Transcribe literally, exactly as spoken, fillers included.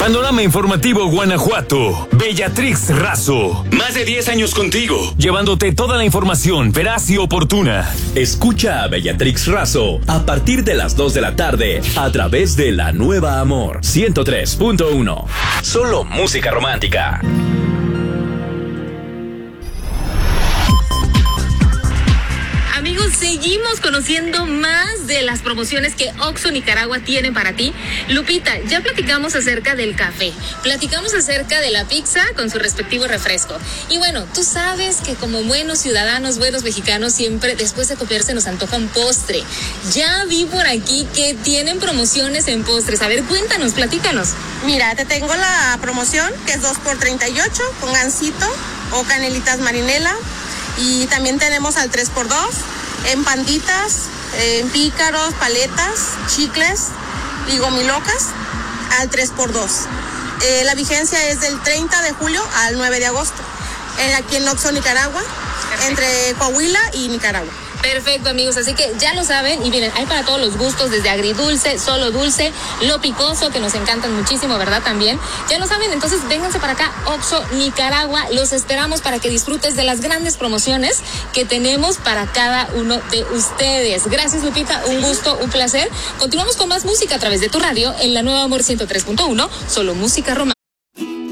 Panorama Informativo Guanajuato. Bellatrix Razo. Más de diez años contigo, llevándote toda la información veraz y oportuna. Escucha a Bellatrix Razo a partir de las dos de la tarde a través de La Nueva Amor ciento tres punto uno. Solo música romántica. Amigos, seguimos conociendo más de las promociones que Oxxo Nicaragua tiene para ti. Lupita, ya platicamos acerca del café, platicamos acerca de la pizza con su respectivo refresco. Y bueno, tú sabes que como buenos ciudadanos, buenos mexicanos, siempre después de comer se nos antoja un postre. Ya vi por aquí que tienen promociones en postres. A ver, cuéntanos, platícanos. Mira, te tengo la promoción que es dos por treinta y ocho con gansito o canelitas marinela. Y también tenemos al tres por dos en panditas, en pícaros, paletas, chicles y gomilocas al tres por dos. Eh, la vigencia es del treinta de julio al nueve de agosto, eh, aquí en Oxxo, Nicaragua. Perfecto. Entre Coahuila y Nicaragua. Perfecto, amigos, así que ya lo saben, y miren, hay para todos los gustos, desde agridulce, solo dulce, lo picoso, que nos encantan muchísimo, ¿verdad? También, ya lo saben, entonces vénganse para acá, Oxxo Nicaragua, los esperamos para que disfrutes de las grandes promociones que tenemos para cada uno de ustedes. Gracias, Lupita, un gusto, un placer. Continuamos con más música a través de tu radio, en La Nueva Amor ciento tres punto uno, solo música romántica.